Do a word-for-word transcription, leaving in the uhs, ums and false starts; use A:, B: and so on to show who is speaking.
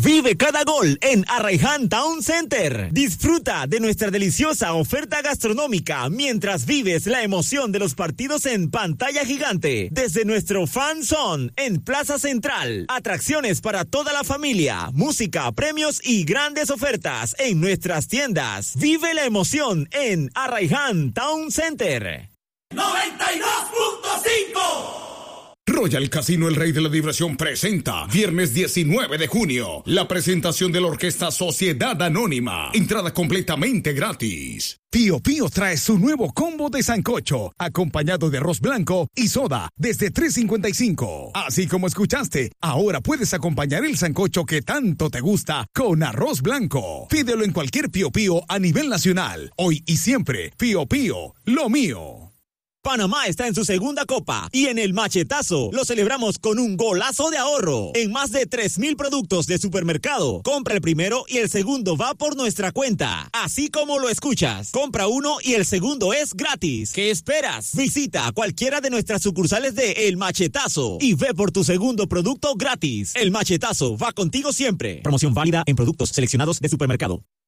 A: Vive cada gol en Arraiján Town Center. Disfruta de nuestra deliciosa oferta gastronómica mientras vives la emoción de los partidos en pantalla gigante. Desde nuestro Fan Zone en Plaza Central. Atracciones para toda la familia, música, premios y grandes ofertas en nuestras tiendas. Vive la emoción en Arraiján Town Center.
B: noventa y dos punto cinco
C: Royal Casino El Rey de la Diversión presenta viernes diecinueve de junio la presentación de la orquesta Sociedad Anónima. Entrada completamente gratis. Pío Pío trae su nuevo combo de sancocho, acompañado de arroz blanco y soda desde tres cincuenta y cinco. Así como escuchaste, ahora puedes acompañar el sancocho que tanto te gusta con arroz blanco. Pídelo en cualquier Pío Pío a nivel nacional. Hoy y siempre, Pío Pío, lo mío.
A: Panamá está en su segunda copa y en el machetazo lo celebramos con un golazo de ahorro en más de tres mil productos de supermercado. Compra el primero y el segundo va por nuestra cuenta. Así como lo escuchas, compra uno y el segundo es gratis. ¿Qué esperas? Visita cualquiera de nuestras sucursales de El Machetazo y ve por tu segundo producto gratis. El Machetazo va contigo siempre. Promoción válida en productos seleccionados de supermercado.